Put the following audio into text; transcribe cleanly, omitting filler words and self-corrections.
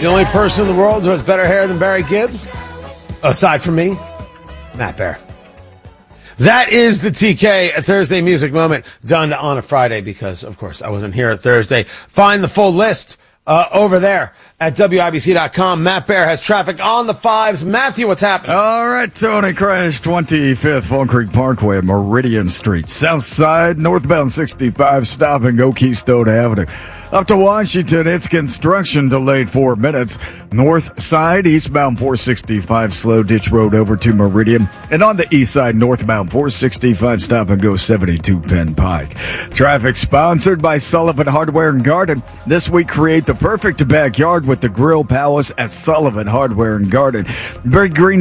The only person in the world who has better hair than Barry Gibb, aside from me, Matt Bear. That is the TK Thursday Music Moment, done on a Friday because, of course, I wasn't here Thursday. Find the full list over there at WIBC.com. Matt Bear has traffic on the fives. Matthew, what's happening? All right, Tony. Crash 25th Fall Creek Parkway at Meridian Street. South side, northbound 65, stop and go Keystone Avenue. Up to Washington, it's construction delayed 4 minutes. North side, eastbound 465, slow ditch road over to Meridian. And on the east side, northbound 465, stop and go 72 Penn Pike. Traffic sponsored by Sullivan Hardware and Garden. This week, create the perfect backyard with the Grill Palace at Sullivan Hardware and Garden. Very green